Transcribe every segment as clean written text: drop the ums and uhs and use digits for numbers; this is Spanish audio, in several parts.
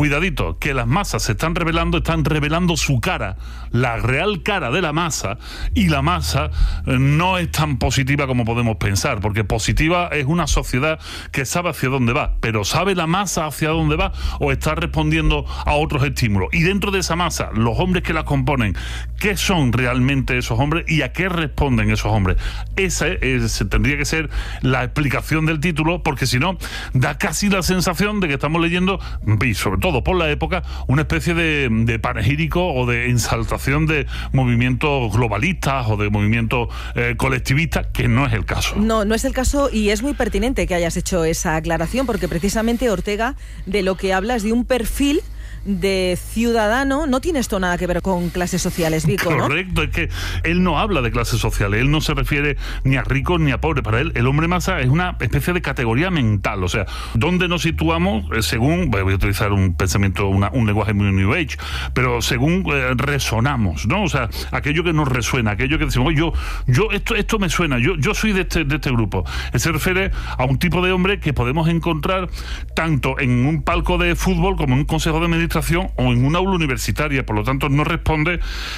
cuidadito, que las masas se están revelando su cara, la real cara de la masa, y la masa no es tan positiva como podemos pensar, porque positiva es una sociedad que sabe hacia dónde va, pero ¿sabe la masa hacia dónde va o está respondiendo a otros estímulos? Y dentro de esa masa, los hombres que la componen, ¿qué son realmente esos hombres y a qué responden esos hombres? Esa tendría que ser la explicación del título, porque si no, da casi la sensación de que estamos leyendo, y sobre todo por la época, una especie de panegírico o de ensaltación de movimientos globalistas o de movimientos colectivistas, que no es el caso. No es el caso, y es muy pertinente que hayas hecho esa aclaración, porque precisamente, Ortega, de lo que habla es de un perfil de ciudadano. No tiene esto nada que ver con clases sociales, Vico, ¿no? Correcto, es que él no habla de clases sociales, él no se refiere ni a ricos ni a pobres. Para él, el hombre masa es una especie de categoría mental, o sea, ¿dónde nos situamos? Según, voy a utilizar un pensamiento, un lenguaje muy New Age, pero según resonamos, ¿no? O sea, aquello que nos resuena, aquello que decimos, esto me suena, yo soy de este grupo. Él se refiere a un tipo de hombre que podemos encontrar tanto en un palco de fútbol como en un consejo de administración o en un aula universitaria. Por lo tanto, no responde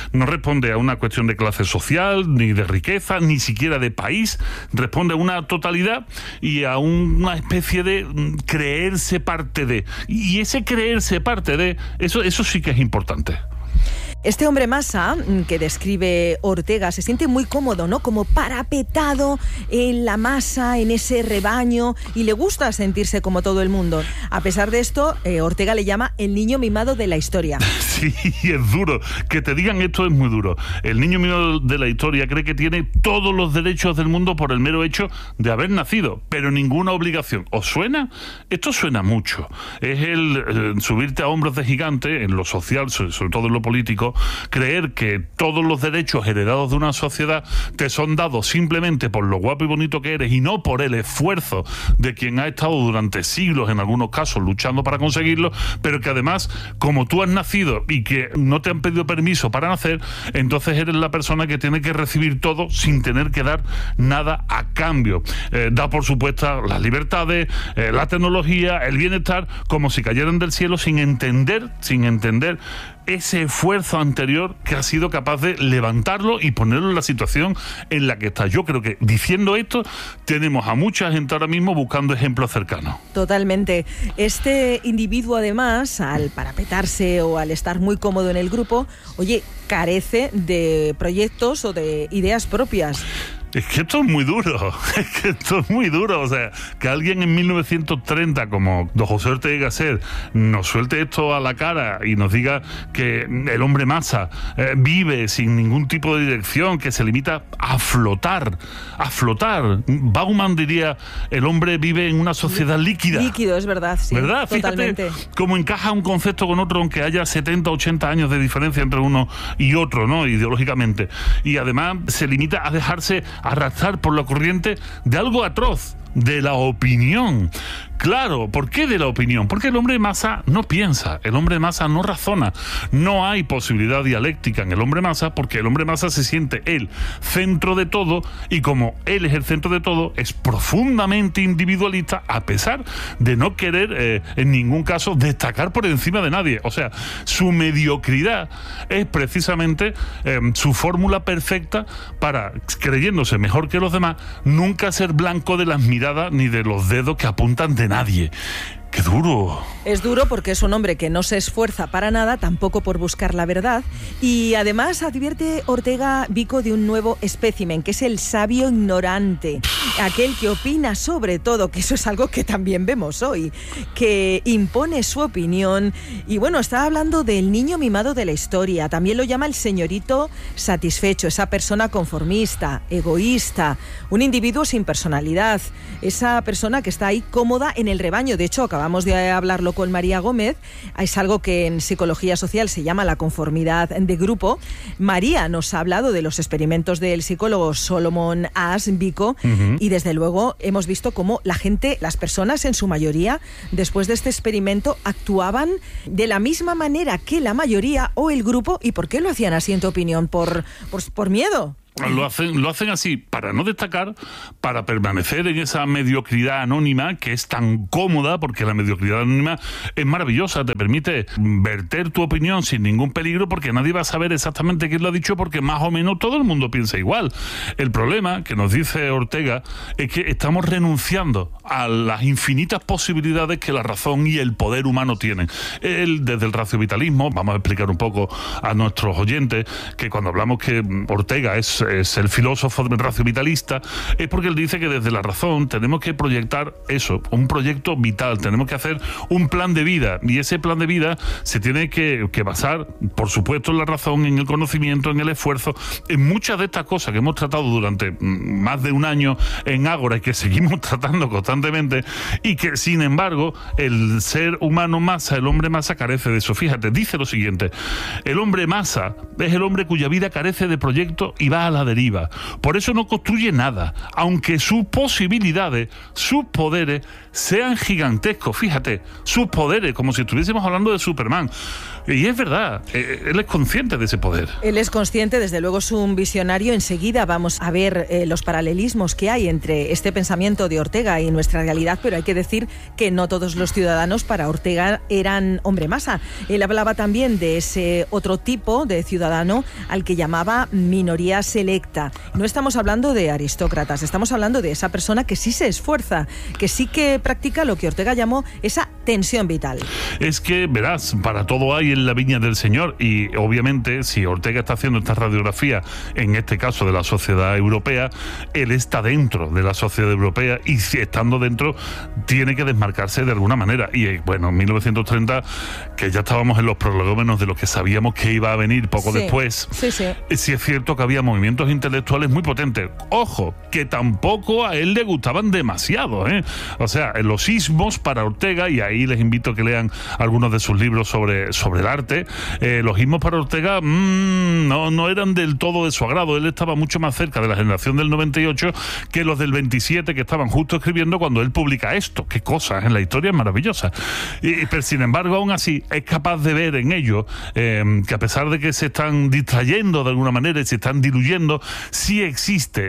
a una cuestión de clase social, ni de riqueza, ni siquiera de país. Responde a una totalidad y a una especie de creerse parte de. Y ese creerse parte de, eso sí que es importante. Este hombre masa que describe Ortega se siente muy cómodo, ¿no? Como parapetado en la masa, en ese rebaño, y le gusta sentirse como todo el mundo. A pesar de esto, Ortega le llama el niño mimado de la historia. Sí, es duro. Que te digan esto es muy duro. El niño mimado de la historia cree que tiene todos los derechos del mundo por el mero hecho de haber nacido, pero ninguna obligación. ¿Os suena? Esto suena mucho. Es el subirte a hombros de gigante en lo social, sobre todo en lo político, creer que todos los derechos heredados de una sociedad te son dados simplemente por lo guapo y bonito que eres y no por el esfuerzo de quien ha estado durante siglos, en algunos casos, luchando para conseguirlo, pero que además, como tú has nacido y que no te han pedido permiso para nacer, entonces eres la persona que tiene que recibir todo sin tener que dar nada a cambio. Da por supuesto las libertades, la tecnología, el bienestar, como si cayeran del cielo sin entender ese esfuerzo anterior que ha sido capaz de levantarlo y ponerlo en la situación en la que está. Yo creo que diciendo esto tenemos a mucha gente ahora mismo buscando ejemplos cercanos. Totalmente. Este individuo, además, al parapetarse o al estar muy cómodo en el grupo, carece de proyectos o de ideas propias. Es que esto es muy duro, o sea, que alguien en 1930, como don José Ortega Gasset, nos suelte esto a la cara y nos diga que el hombre masa vive sin ningún tipo de dirección, que se limita a flotar. Bauman diría, el hombre vive en una sociedad líquida. Líquido, es verdad, sí. ¿Verdad? Totalmente. Fíjate cómo encaja un concepto con otro, aunque haya 70, 80 años de diferencia entre uno y otro, ¿no? Ideológicamente. Y además se limita a dejarse arrastrar por la corriente de algo atroz, de la opinión. Claro, ¿por qué de la opinión? Porque el hombre masa no piensa, el hombre masa no razona, no hay posibilidad dialéctica en el hombre masa, porque el hombre masa se siente él centro de todo, y como él es el centro de todo, es profundamente individualista, a pesar de no querer en ningún caso destacar por encima de nadie. O sea, su mediocridad es precisamente su fórmula perfecta para, creyéndose mejor que los demás, nunca ser blanco de las miradas ni de los dedos que apuntan de nadie. ¡Qué duro! Es duro porque es un hombre que no se esfuerza para nada, tampoco por buscar la verdad, y además advierte Ortega, Vico, de un nuevo espécimen, que es el sabio ignorante, aquel que opina sobre todo, que eso es algo que también vemos hoy, que impone su opinión. Y bueno, está hablando del niño mimado de la historia, también lo llama el señorito satisfecho, esa persona conformista, egoísta, un individuo sin personalidad, esa persona que está ahí cómoda en el rebaño. De hecho, acabamos de hablarlo con María Gómez, es algo que en psicología social se llama la conformidad de grupo. María nos ha hablado de los experimentos del psicólogo Solomon Asch, Vico, y desde luego hemos visto cómo la gente, las personas en su mayoría, después de este experimento, actuaban de la misma manera que la mayoría o el grupo. ¿Y por qué lo hacían así, en tu opinión? ¿Por miedo? Lo hacen así para no destacar, para permanecer en esa mediocridad anónima que es tan cómoda, porque la mediocridad anónima es maravillosa, te permite verter tu opinión sin ningún peligro, porque nadie va a saber exactamente quién lo ha dicho, porque más o menos todo el mundo piensa igual. El problema que nos dice Ortega es que estamos renunciando a las infinitas posibilidades que la razón y el poder humano tienen. Él, desde el raciovitalismo, vamos a explicar un poco a nuestros oyentes que cuando hablamos que Ortega es el filósofo raciovitalista, es porque él dice que desde la razón tenemos que proyectar eso, un proyecto vital, tenemos que hacer un plan de vida, y ese plan de vida se tiene que basar, por supuesto, en la razón, en el conocimiento, en el esfuerzo, en muchas de estas cosas que hemos tratado durante más de un año en Ágora y que seguimos tratando constantemente, y que sin embargo el ser humano masa, el hombre masa, carece de eso. Fíjate, dice lo siguiente: el hombre masa es el hombre cuya vida carece de proyecto y va a la deriva. Por eso no construye nada, aunque sus posibilidades, sus poderes sean gigantescos. Fíjate, sus poderes, como si estuviésemos hablando de Superman. Y es verdad, él es consciente de ese poder. Él es consciente, desde luego es un visionario. Enseguida vamos a ver los paralelismos que hay entre este pensamiento de Ortega y nuestra realidad, pero hay que decir que no todos los ciudadanos para Ortega eran hombre masa. Él hablaba también de ese otro tipo de ciudadano al que llamaba minoría selecta. No estamos hablando de aristócratas, estamos hablando de esa persona que sí se esfuerza, que sí que practica lo que Ortega llamó esa tensión vital. Es que, verás, para todo hay en la viña del Señor, y obviamente si Ortega está haciendo esta radiografía, en este caso de la sociedad europea, él está dentro de la sociedad europea, y si estando dentro tiene que desmarcarse de alguna manera. Y bueno, en 1930, que ya estábamos en los prolegómenos de lo que sabíamos que iba a venir poco después, sí es cierto que había movimientos intelectuales muy potentes. Ojo, que tampoco a él le gustaban demasiado, O sea, los ismos para Ortega, y ahí les invito a que lean algunos de sus libros sobre el arte, los ismos para Ortega no eran del todo de su agrado. Él estaba mucho más cerca de la generación del 98 que los del 27, que estaban justo escribiendo cuando él publica esto. Qué cosas, en la historia es maravillosa. Pero sin embargo, aún así, es capaz de ver en ello que a pesar de que se están distrayendo de alguna manera y se están diluyendo, sí existe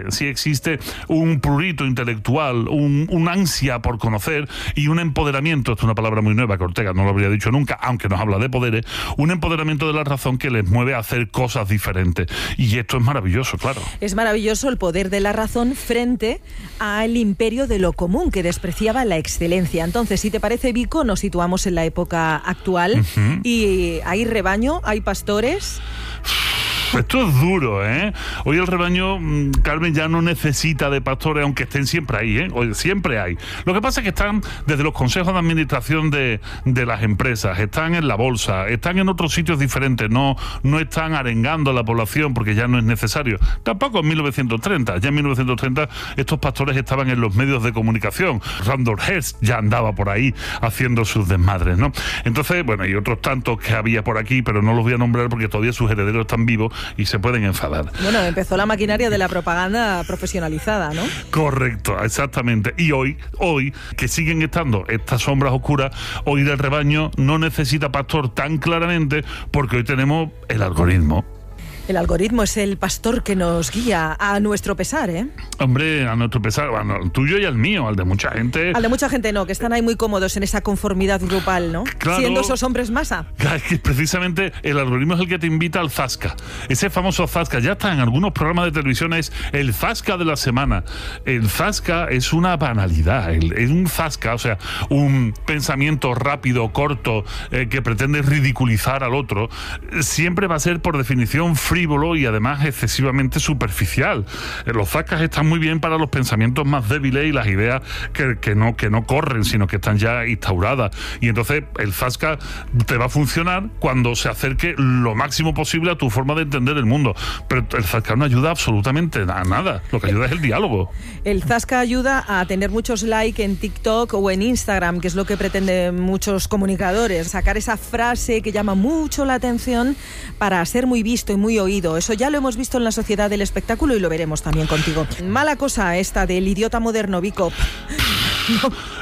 un prurito intelectual, un ansia por conocer y un empoderamiento. Esto es una palabra muy nueva que Ortega no lo habría dicho nunca, aunque nos habla de poderes, un empoderamiento de la razón que les mueve a hacer cosas diferentes. Y esto es maravilloso, claro. Es maravilloso el poder de la razón frente al imperio de lo común, que despreciaba la excelencia. Entonces, si te parece, Vico, nos situamos en la época actual. Y hay rebaño, hay pastores. Esto es duro, Hoy el rebaño, Carmen, ya no necesita de pastores, aunque estén siempre ahí, Hoy siempre hay. Lo que pasa es que están desde los consejos de administración de las empresas, están en la bolsa, están en otros sitios diferentes, no están arengando a la población porque ya no es necesario. Tampoco en 1930. Ya en 1930 estos pastores estaban en los medios de comunicación. Randolph Hearst ya andaba por ahí haciendo sus desmadres, ¿no? Entonces, bueno, y otros tantos que había por aquí, pero no los voy a nombrar porque todavía sus herederos están vivos y se pueden enfadar. Bueno, empezó la maquinaria de la propaganda profesionalizada, ¿no? Correcto, exactamente. Y hoy, que siguen estando estas sombras oscuras, hoy el rebaño no necesita pastor tan claramente, porque hoy tenemos el algoritmo. El algoritmo es el pastor que nos guía a nuestro pesar, Hombre, a nuestro pesar, bueno, al tuyo y al mío, al de mucha gente. Al de mucha gente no, que están ahí muy cómodos en esa conformidad grupal, ¿no? Claro, siendo esos hombres masa. Es que precisamente el algoritmo es el que te invita al zasca. Ese famoso zasca, ya está en algunos programas de televisión, es el zasca de la semana. El zasca es una banalidad, es un zasca, o sea, un pensamiento rápido, corto, que pretende ridiculizar al otro, siempre va a ser por definición frívolo y además excesivamente superficial. Los zascas están muy bien para los pensamientos más débiles y las ideas que no corren, sino que están ya instauradas. Y entonces el zasca te va a funcionar cuando se acerque lo máximo posible a tu forma de entender el mundo. Pero el zasca no ayuda absolutamente a nada. Lo que ayuda es el diálogo. El zasca ayuda a tener muchos likes en TikTok o en Instagram, que es lo que pretenden muchos comunicadores. Sacar esa frase que llama mucho la atención para ser muy visto y muy oído. Eso ya lo hemos visto en la sociedad del espectáculo y lo veremos también contigo. Mala cosa esta del idiota moderno, Vico.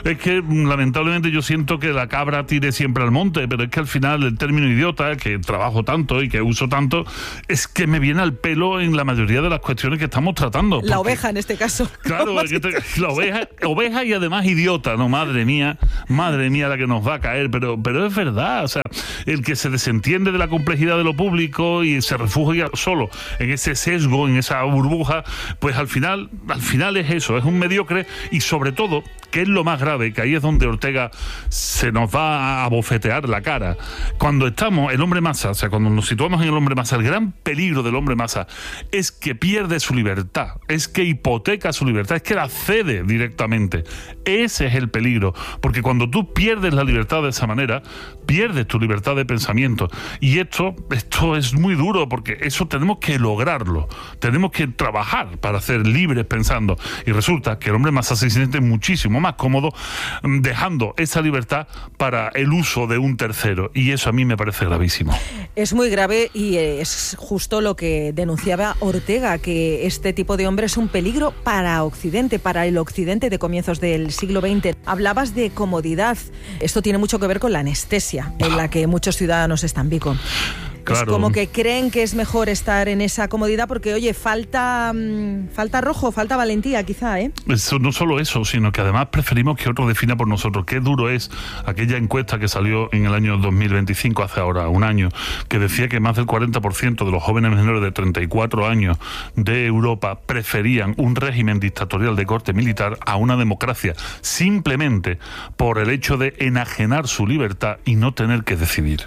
es que lamentablemente yo siento que la cabra tire siempre al monte, pero es que al final el término idiota, que trabajo tanto y que uso tanto, es que me viene al pelo en la mayoría de las cuestiones que estamos tratando. La oveja en este caso. Claro, la oveja y además idiota, ¿no? Madre mía la que nos va a caer, pero es verdad, o sea, el que se desentiende de la complejidad de lo público y se refugia solo en ese sesgo, en esa burbuja, pues al final es eso, es un mediocre y sobre todo, que es lo más grave, que ahí es donde Ortega se nos va a bofetear la cara. Cuando estamos, el hombre masa, o sea, cuando nos situamos en el hombre masa, el gran peligro del hombre masa es que pierde su libertad, es que hipoteca su libertad, es que la cede directamente. Ese es el peligro, porque cuando tú pierdes la libertad de esa manera, pierdes tu libertad de pensamiento. Y esto es muy duro, porque eso tenemos que lograrlo, tenemos que trabajar para ser libres pensando. Y resulta que el hombre masa se siente muchísimo más cómodo dejando esa libertad para el uso de un tercero, y eso a mí me parece gravísimo. Es muy grave y es justo lo que denunciaba Ortega, que este tipo de hombre es un peligro para Occidente, para el Occidente de comienzos del siglo XX. Hablabas de comodidad. Esto tiene mucho que ver con la anestesia en la que muchos ciudadanos están, Vico. Claro. Es como que creen que es mejor estar en esa comodidad porque, oye, falta arrojo, falta valentía, quizá, ¿eh? Eso, no solo eso, sino que además preferimos que otro defina por nosotros. Qué duro es aquella encuesta que salió en el año 2025, hace ahora un año, que decía que más del 40% de los jóvenes menores de 34 años de Europa preferían un régimen dictatorial de corte militar a una democracia, simplemente por el hecho de enajenar su libertad y no tener que decidir.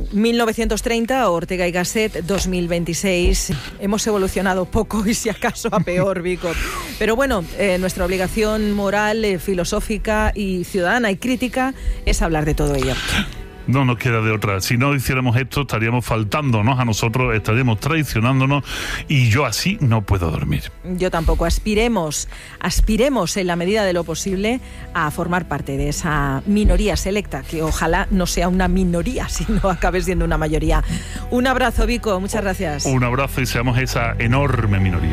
1930, Ortega y Gasset, 2026. Hemos evolucionado poco y si acaso a peor, Vico. Pero bueno, nuestra obligación moral, filosófica y ciudadana y crítica es hablar de todo ello. No nos queda de otra. Si no hiciéramos esto, estaríamos faltándonos a nosotros, estaríamos traicionándonos, y yo así no puedo dormir. Yo tampoco. Aspiremos en la medida de lo posible a formar parte de esa minoría selecta, que ojalá no sea una minoría, sino acabe siendo una mayoría. Un abrazo, Vico, muchas gracias. Un abrazo y seamos esa enorme minoría.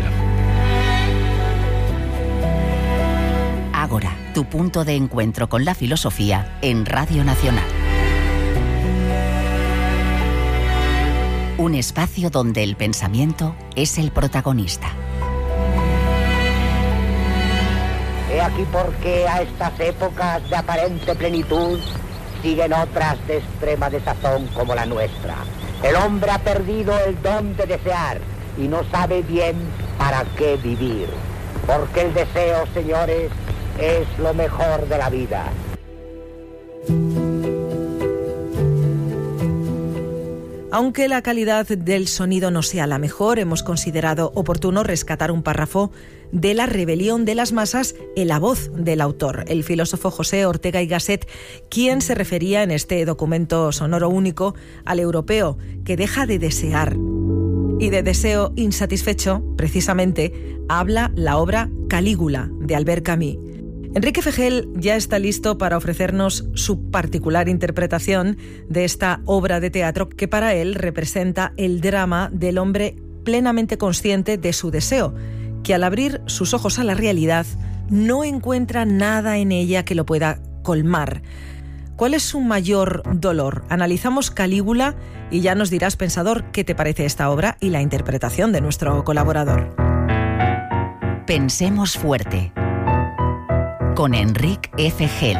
Ágora, tu punto de encuentro con la filosofía en Radio Nacional. Un espacio donde el pensamiento es el protagonista. He aquí por qué a estas épocas de aparente plenitud siguen otras de extrema desazón como la nuestra. El hombre ha perdido el don de desear y no sabe bien para qué vivir. Porque el deseo, señores, es lo mejor de la vida. Aunque la calidad del sonido no sea la mejor, hemos considerado oportuno rescatar un párrafo de La rebelión de las masas en la voz del autor, el filósofo José Ortega y Gasset, quien se refería en este documento sonoro único al europeo que deja de desear. Y de deseo insatisfecho, precisamente, habla la obra Calígula, de Albert Camus. Enrique Fejel ya está listo para ofrecernos su particular interpretación de esta obra de teatro que para él representa el drama del hombre plenamente consciente de su deseo, que al abrir sus ojos a la realidad no encuentra nada en ella que lo pueda colmar. ¿Cuál es su mayor dolor? Analizamos Calígula y ya nos dirás, pensador, qué te parece esta obra y la interpretación de nuestro colaborador. Pensemos fuerte, con Enrique Fejel.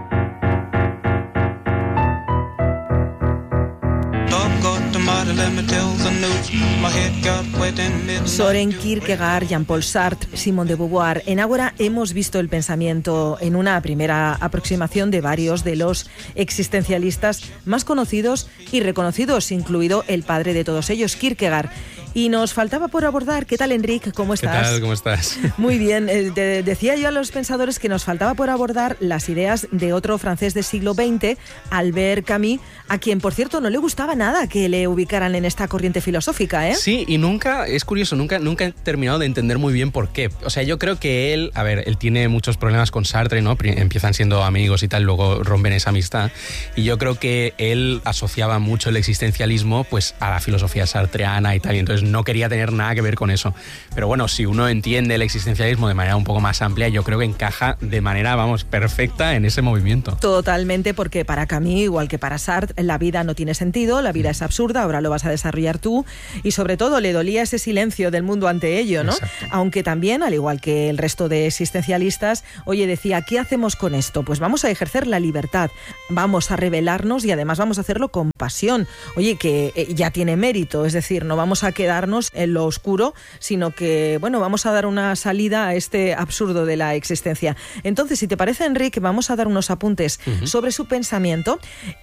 Soren Kierkegaard, Jean-Paul Sartre, Simone de Beauvoir. En Ágora hemos visto el pensamiento en una primera aproximación de varios de los existencialistas más conocidos y reconocidos, incluido el padre de todos ellos, Kierkegaard. Y nos faltaba por abordar, ¿qué tal, Enrique? ¿Cómo estás? ¿Qué tal? ¿Cómo estás? Muy bien. Decía yo a los pensadores que nos faltaba por abordar las ideas de otro francés del siglo XX, Albert Camus, a quien, por cierto, no le gustaba nada que le ubicaran en esta corriente filosófica, ¿eh? Sí, y es curioso, nunca he terminado de entender muy bien por qué. O sea, yo creo que él tiene muchos problemas con Sartre, ¿no? Empiezan siendo amigos y tal, luego rompen esa amistad. Y yo creo que él asociaba mucho el existencialismo pues a la filosofía sartreana y tal, y entonces pues no quería tener nada que ver con eso. Pero bueno, si uno entiende el existencialismo de manera un poco más amplia, yo creo que encaja de manera, perfecta en ese movimiento. Totalmente, porque para Camus, igual que para Sartre, la vida no tiene sentido, la vida es absurda, ahora lo vas a desarrollar tú, y sobre todo le dolía ese silencio del mundo ante ello, ¿no? Exacto. Aunque también, al igual que el resto de existencialistas, oye, decía, ¿qué hacemos con esto? Pues vamos a ejercer la libertad, vamos a rebelarnos y además vamos a hacerlo con pasión. Oye, que ya tiene mérito, es decir, no vamos a quedarnos en lo oscuro, sino que, bueno, vamos a dar una salida a este absurdo de la existencia. Entonces, si te parece, Enric, vamos a dar unos apuntes sobre su pensamiento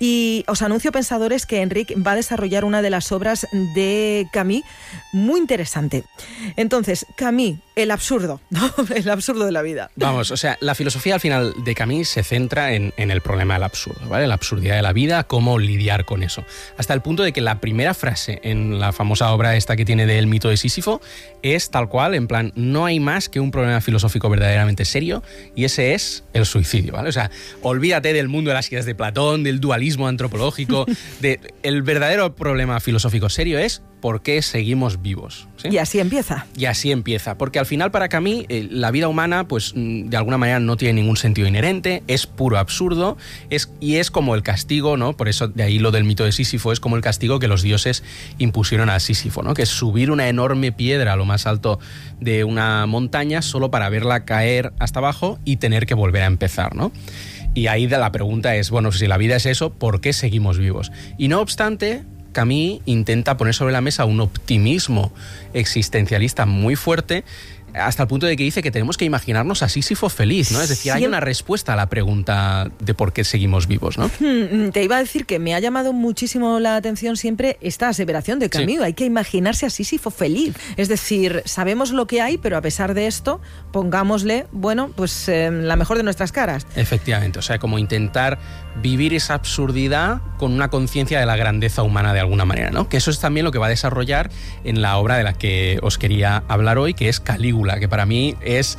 y os anuncio, pensadores, que Enric va a desarrollar una de las obras de Camus muy interesante. Entonces, Camus, el absurdo, ¿no? El absurdo de la vida. Vamos, o sea, la filosofía al final de Camus se centra en el problema del absurdo, ¿vale? La absurdidad de la vida, cómo lidiar con eso. Hasta el punto de que la primera frase en la famosa obra esta que tiene del mito de Sísifo es tal cual, en plan, no hay más que un problema filosófico verdaderamente serio y ese es el suicidio, ¿vale? O sea, olvídate del mundo de las ideas de Platón, del dualismo antropológico, el verdadero problema filosófico serio es ¿por qué seguimos vivos? ¿Sí? Y así empieza. Y así empieza, porque al final para Camus la vida humana pues de alguna manera no tiene ningún sentido inherente, es puro absurdo, y es como el castigo, ¿no? Por eso de ahí lo del mito de Sísifo, es como el castigo que los dioses impusieron a Sísifo, ¿no? Que es subir una enorme piedra a lo más alto de una montaña solo para verla caer hasta abajo y tener que volver a empezar, ¿no? Y ahí la pregunta es, bueno, si la vida es eso, ¿por qué seguimos vivos? Y no obstante, Camus intenta poner sobre la mesa un optimismo existencialista muy fuerte, hasta el punto de que dice que tenemos que imaginarnos a Sísifo feliz, ¿no? Es decir, hay una respuesta a la pregunta de por qué seguimos vivos, ¿no? Te iba a decir que me ha llamado muchísimo la atención siempre esta aseveración de Camus. Sí. Hay que imaginarse a Sísifo feliz. Es decir, sabemos lo que hay, pero a pesar de esto, pongámosle, bueno, pues la mejor de nuestras caras. Efectivamente, o sea, como intentar vivir esa absurdidad con una conciencia de la grandeza humana de alguna manera, ¿no? Que eso es también lo que va a desarrollar en la obra de la que os quería hablar hoy, que es Calígula, que para mí es,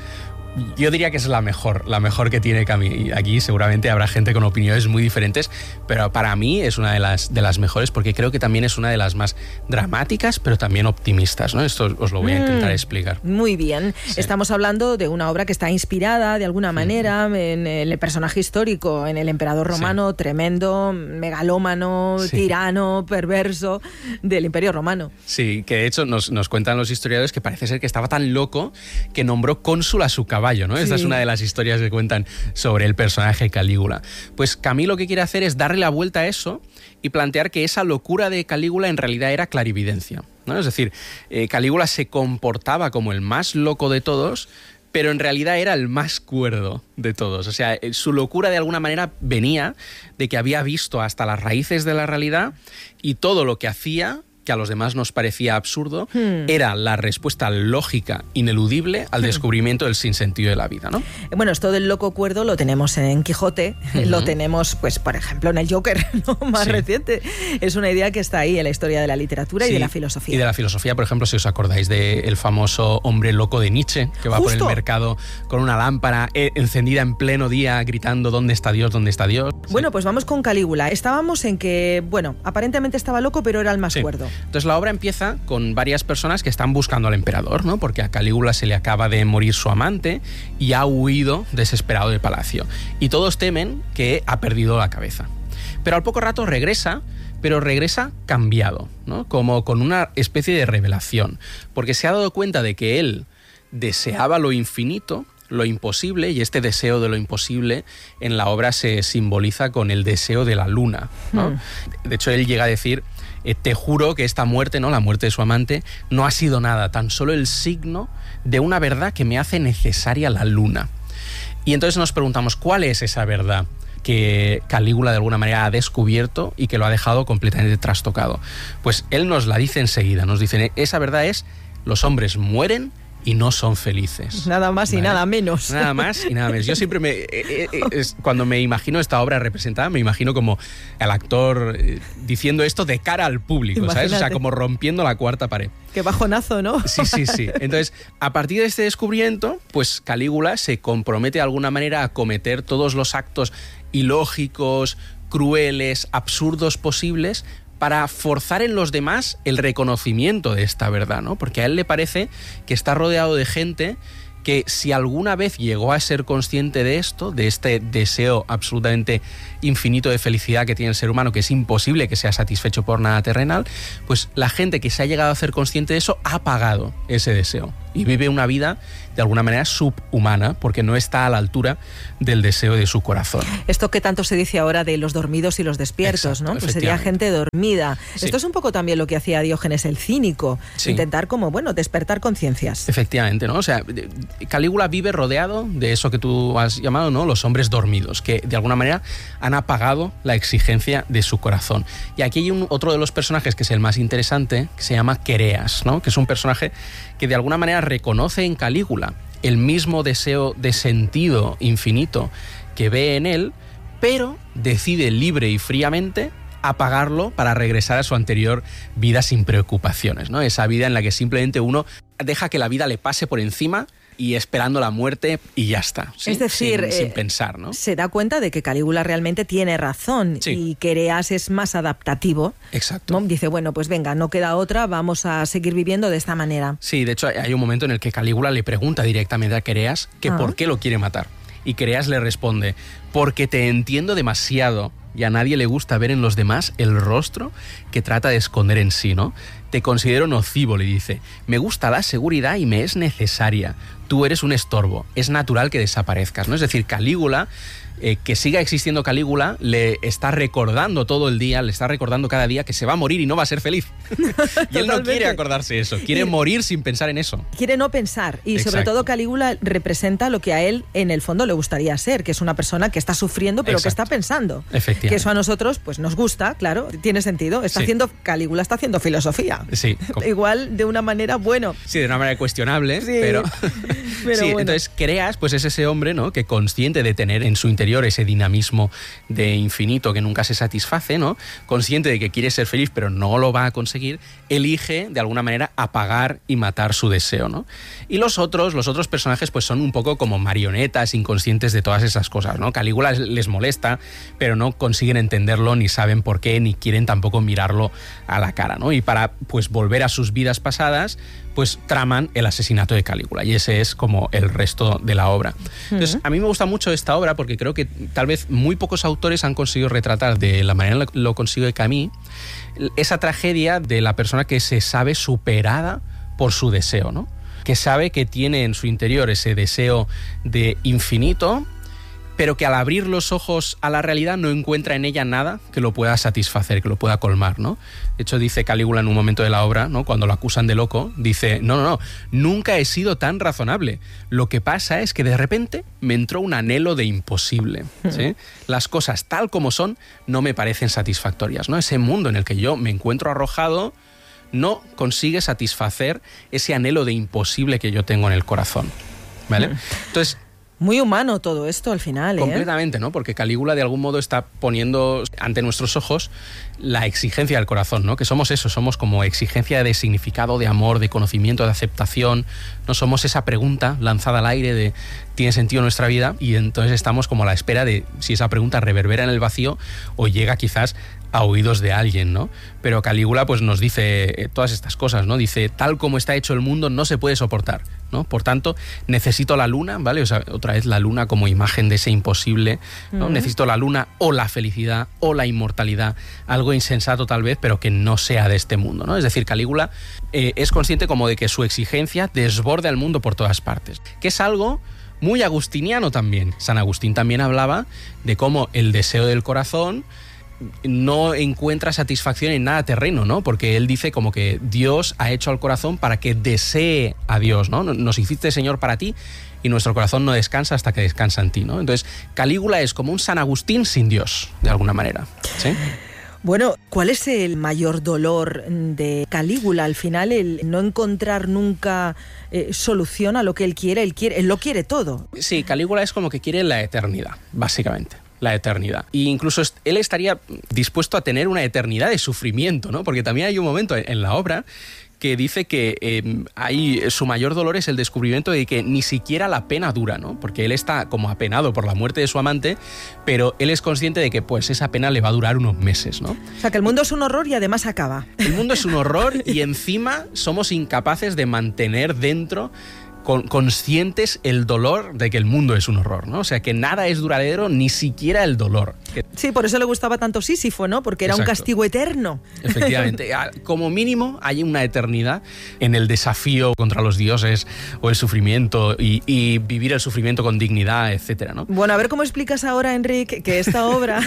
yo diría que es la mejor que tiene Camus. Y aquí seguramente habrá gente con opiniones muy diferentes, pero para mí es una de las mejores, porque creo que también es una de las más dramáticas, pero también optimistas, ¿no? Esto os lo voy a intentar explicar. Muy bien. Sí. Estamos hablando de una obra que está inspirada de alguna manera en el personaje histórico, en el emperador romano, tremendo, megalómano, tirano, perverso del Imperio Romano. Sí, que de hecho nos cuentan los historiadores que parece ser que estaba tan loco que nombró cónsul a su caballo, ¿no? Sí. Esta es una de las historias que cuentan sobre el personaje Calígula. Pues Camus lo que quiere hacer es darle la vuelta a eso y plantear que esa locura de Calígula en realidad era clarividencia, ¿no? Es decir, Calígula se comportaba como el más loco de todos, pero en realidad era el más cuerdo de todos. O sea, su locura de alguna manera venía de que había visto hasta las raíces de la realidad y todo lo que hacía, que a los demás nos parecía absurdo, era la respuesta lógica, ineludible, al descubrimiento del sinsentido de la vida, ¿no? Bueno, esto del loco cuerdo lo tenemos en Quijote, lo tenemos, pues, por ejemplo, en el Joker, ¿no? Más reciente. Es una idea que está ahí en la historia de la literatura y de la filosofía. Y de la filosofía, por ejemplo, si os acordáis del famoso hombre loco de Nietzsche, que va por el mercado con una lámpara encendida en pleno día, gritando ¿dónde está Dios? ¿Dónde está Dios? Bueno, pues vamos con Calígula. Estábamos en que, bueno, aparentemente estaba loco, pero era el más cuerdo. Entonces la obra empieza con varias personas que están buscando al emperador, ¿no? Porque a Calígula se le acaba de morir su amante y ha huido desesperado del palacio. Y todos temen que ha perdido la cabeza. Pero al poco rato regresa, pero regresa cambiado, ¿no? Como con una especie de revelación. Porque se ha dado cuenta de que él deseaba lo infinito, lo imposible, y este deseo de lo imposible en la obra se simboliza con el deseo de la luna, ¿no? De hecho, él llega a decir: te juro que esta muerte, ¿no? La muerte de su amante, no ha sido nada, tan solo el signo de una verdad que me hace necesaria la luna. Y entonces nos preguntamos, ¿cuál es esa verdad que Calígula de alguna manera ha descubierto y que lo ha dejado completamente trastocado? Pues él nos la dice enseguida, nos dice, esa verdad es: los hombres mueren y no son felices. Nada más y nada menos. Nada más y nada menos. Yo siempre cuando me imagino esta obra representada, me imagino como el actor diciendo esto de cara al público, imagínate. ¿Sabes? O sea, como rompiendo la cuarta pared. Qué bajonazo, ¿no? Sí. Entonces, a partir de este descubrimiento, pues Calígula se compromete de alguna manera a cometer todos los actos ilógicos, crueles, absurdos posibles para forzar en los demás el reconocimiento de esta verdad, ¿no? Porque a él le parece que está rodeado de gente que si alguna vez llegó a ser consciente de esto, de este deseo absolutamente infinito de felicidad que tiene el ser humano, que es imposible que sea satisfecho por nada terrenal, pues la gente que se ha llegado a hacer consciente de eso ha apagado ese deseo y vive una vida de alguna manera subhumana porque no está a la altura del deseo de su corazón. Esto que tanto se dice ahora de los dormidos y los despiertos, exacto, ¿no? Pues sería gente dormida. Sí. Esto es un poco también lo que hacía Diógenes el Cínico, sí. Intentar como, despertar conciencias. Efectivamente, ¿no? O sea, Calígula vive rodeado de eso que tú has llamado, ¿no? Los hombres dormidos, que de alguna manera han apagado la exigencia de su corazón. Y aquí hay otro de los personajes que es el más interesante, que se llama Quereas, ¿no? Que es un personaje que de alguna manera reconoce en Calígula el mismo deseo de sentido infinito que ve en él, pero decide libre y fríamente apagarlo para regresar a su anterior vida sin preocupaciones, ¿no? Esa vida en la que simplemente uno deja que la vida le pase por encima y esperando la muerte y ya está. ¿Sí? Es decir, sin pensar, ¿no? Se da cuenta de que Calígula realmente tiene razón, sí. Y Quereas es más adaptativo. Exacto. ¿No? Dice, bueno, pues venga, no queda otra, vamos a seguir viviendo de esta manera. Sí, de hecho hay un momento en el que Calígula le pregunta directamente a Quereas que por qué lo quiere matar. Y Quereas le responde, porque te entiendo demasiado y a nadie le gusta ver en los demás el rostro que trata de esconder en sí, ¿no? Te considero nocivo, le dice. Me gusta la seguridad y me es necesaria. Tú eres un estorbo. Es natural que desaparezcas, ¿no? Es decir, Calígula, que siga existiendo Calígula, le está recordando todo el día, le está recordando cada día que se va a morir y no va a ser feliz. Y él no quiere acordarse de eso, quiere morir sin pensar en eso. Quiere no pensar. Y Exacto. sobre todo Calígula representa lo que a él en el fondo le gustaría ser, que es una persona que está sufriendo pero Exacto. que está pensando. Efectivamente. Que eso a nosotros pues nos gusta, claro, tiene sentido. Calígula está haciendo filosofía. Sí. Igual de una manera, Sí, de una manera cuestionable, sí, pero sí, bueno. Entonces Quereas pues es ese hombre, ¿no? Que consciente de tener en su interior ese dinamismo de infinito que nunca se satisface, ¿no? Consciente de que quiere ser feliz pero no lo va a conseguir, elige de alguna manera apagar y matar su deseo, ¿no? Y los otros personajes pues son un poco como marionetas inconscientes de todas esas cosas, ¿no? Calígula les molesta, pero no consiguen entenderlo, ni saben por qué, ni quieren tampoco mirarlo a la cara, ¿no? Y para pues volver a sus vidas pasadas, pues traman el asesinato de Calígula, y ese es como el resto de la obra. Entonces, a mí me gusta mucho esta obra porque creo que tal vez muy pocos autores han conseguido retratar de la manera en la que lo consigue Camus esa tragedia de la persona que se sabe superada por su deseo, ¿no? Que sabe que tiene en su interior ese deseo de infinito, pero que al abrir los ojos a la realidad no encuentra en ella nada que lo pueda satisfacer, que lo pueda colmar, ¿no? De hecho, dice Calígula en un momento de la obra, ¿no? Cuando lo acusan de loco, dice, no, nunca he sido tan razonable. Lo que pasa es que de repente me entró un anhelo de imposible, ¿sí? Las cosas tal como son no me parecen satisfactorias, ¿no? Ese mundo en el que yo me encuentro arrojado no consigue satisfacer ese anhelo de imposible que yo tengo en el corazón, ¿vale? Entonces, muy humano todo esto al final, ¿eh? Completamente, ¿no? Porque Calígula de algún modo está poniendo ante nuestros ojos la exigencia del corazón, ¿no? Que somos eso, somos como exigencia de significado, de amor, de conocimiento, de aceptación. No somos esa pregunta lanzada al aire de ¿tiene sentido nuestra vida? Y entonces estamos como a la espera de si esa pregunta reverbera en el vacío o llega quizás a oídos de alguien, ¿no? Pero Calígula pues nos dice todas estas cosas, ¿no? Dice, tal como está hecho el mundo no se puede soportar, ¿no? Por tanto, necesito la luna, ¿vale? O sea, otra vez la luna como imagen de ese imposible, ¿no? Necesito la luna o la felicidad o la inmortalidad, algo insensato tal vez, pero que no sea de este mundo, ¿no? Es decir, Calígula es consciente como de que su exigencia desborda el mundo por todas partes, que es algo muy agustiniano también. San Agustín también hablaba de cómo el deseo del corazón no encuentra satisfacción en nada terreno, ¿no? Porque él dice como que Dios ha hecho al corazón para que desee a Dios, ¿no? Nos hiciste, Señor, para ti, y nuestro corazón no descansa hasta que descansa en ti, ¿no? Entonces, Calígula es como un San Agustín sin Dios, de alguna manera, ¿sí? Bueno, ¿cuál es el mayor dolor de Calígula? Al final, el no encontrar nunca solución a lo que él lo quiere todo. Sí, Calígula es como que quiere la eternidad, básicamente. La eternidad. E incluso él estaría dispuesto a tener una eternidad de sufrimiento, ¿no? Porque también hay un momento en la obra que dice que su mayor dolor es el descubrimiento de que ni siquiera la pena dura, ¿no? Porque él está como apenado por la muerte de su amante, pero él es consciente de que pues esa pena le va a durar unos meses, ¿no? O sea, que el mundo es un horror y además acaba. El mundo es un horror y encima somos incapaces de mantener dentro conscientes el dolor de que el mundo es un horror, ¿no? O sea, que nada es duradero, ni siquiera el dolor. Sí, por eso le gustaba tanto Sísifo, ¿no? Porque era un castigo eterno. Efectivamente. Como mínimo hay una eternidad en el desafío contra los dioses o el sufrimiento y vivir el sufrimiento con dignidad, etcétera, ¿no? Bueno, a ver cómo explicas ahora, Enric, que esta obra,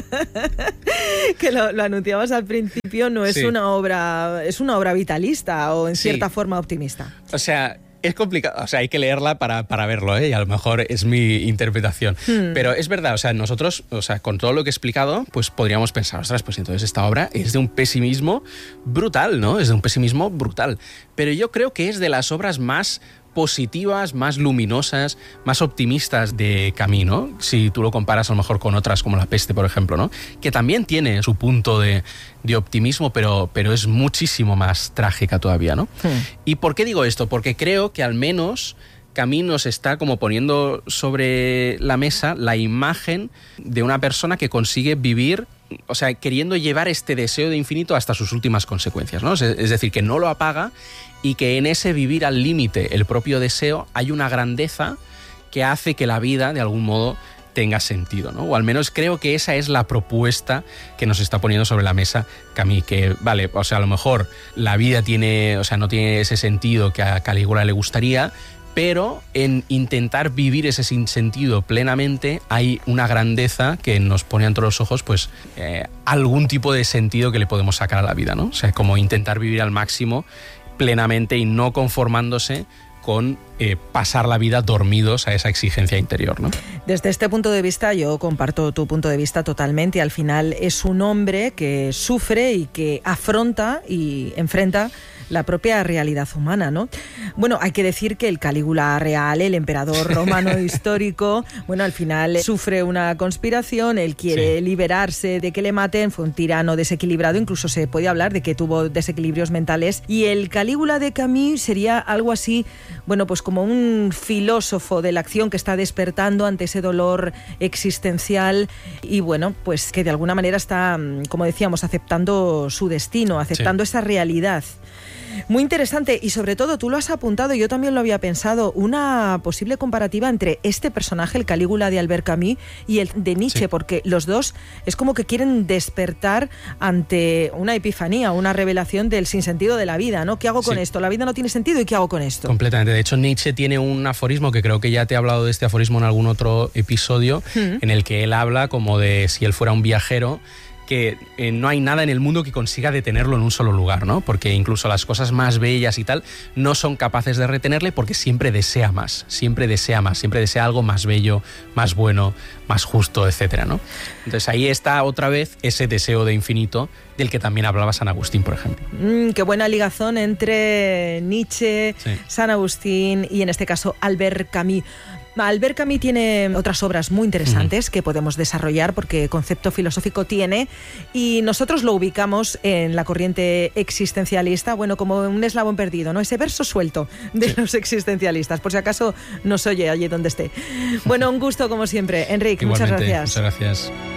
que lo anunciabas al principio, no es una obra, es una obra vitalista o en cierta forma optimista. O sea, es complicado, o sea, hay que leerla para verlo, ¿eh? Y a lo mejor es mi interpretación. Pero es verdad, o sea, nosotros, o sea, con todo lo que he explicado, pues podríamos pensar, ostras, pues entonces esta obra es de un pesimismo brutal, ¿no? Es de un pesimismo brutal. Pero yo creo que es de las obras más positivas, más luminosas, más optimistas de Camus, ¿no? Si tú lo comparas a lo mejor con otras como La Peste, por ejemplo, ¿no? Que también tiene su punto de optimismo, pero es muchísimo más trágica todavía, ¿no? ¿Y por qué digo esto? Porque creo que al menos Camus nos está como poniendo sobre la mesa la imagen de una persona que consigue vivir, o sea, queriendo llevar este deseo de infinito hasta sus últimas consecuencias, ¿no? Es decir, que no lo apaga y que en ese vivir al límite el propio deseo hay una grandeza que hace que la vida, de algún modo, tenga sentido, ¿no? O al menos creo que esa es la propuesta que nos está poniendo sobre la mesa Camus, que vale, o sea, a lo mejor la vida tiene, o sea, no tiene ese sentido que a Calígula le gustaría, pero en intentar vivir ese sinsentido plenamente hay una grandeza que nos pone ante los ojos pues algún tipo de sentido que le podemos sacar a la vida, ¿no? O sea, como intentar vivir al máximo plenamente y no conformándose con pasar la vida dormidos a esa exigencia interior, ¿no? Desde este punto de vista, yo comparto tu punto de vista totalmente. Al final es un hombre que sufre y que afronta y enfrenta la propia realidad humana, ¿no? Bueno, hay que decir que el Calígula real, el emperador romano histórico, bueno, al final sufre una conspiración, él quiere liberarse de que le maten, fue un tirano desequilibrado, incluso se puede hablar de que tuvo desequilibrios mentales, y el Calígula de Camus sería algo así, bueno, pues como un filósofo de la acción que está despertando ante ese dolor existencial y, bueno, pues que de alguna manera está, como decíamos, aceptando su destino, aceptando esa realidad. Muy interesante y sobre todo tú lo has apuntado, yo también lo había pensado, una posible comparativa entre este personaje, el Calígula de Albert Camus, y el de Nietzsche, porque los dos es como que quieren despertar ante una epifanía, una revelación del sinsentido de la vida, ¿no? ¿Qué hago con esto? La vida no tiene sentido, ¿y qué hago con esto? Completamente. De hecho, Nietzsche tiene un aforismo que creo que ya te he hablado de este aforismo en algún otro episodio, en el que él habla como de si él fuera un viajero, que no hay nada en el mundo que consiga detenerlo en un solo lugar, ¿no? Porque incluso las cosas más bellas y tal no son capaces de retenerle porque siempre desea más, siempre desea algo más bello, más bueno, más justo, etcétera, ¿no? Entonces ahí está otra vez ese deseo de infinito del que también hablaba San Agustín, por ejemplo. Qué buena ligazón entre Nietzsche, San Agustín y en este caso Albert Camus. Albert Camus tiene otras obras muy interesantes que podemos desarrollar porque concepto filosófico tiene y nosotros lo ubicamos en la corriente existencialista, bueno, como un eslabón perdido, ¿no? Ese verso suelto de los existencialistas, por si acaso nos oye allí donde esté. Bueno, un gusto como siempre. Enric, muchas gracias. Muchas gracias.